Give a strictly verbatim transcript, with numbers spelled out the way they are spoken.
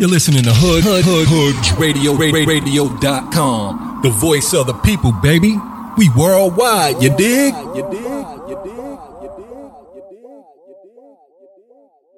You're listening to Hood, Hood, Hood, Hood Radio, Radio dot com. The voice of the people, baby. We worldwide, you dig? You dig? You dig? You dig? You dig?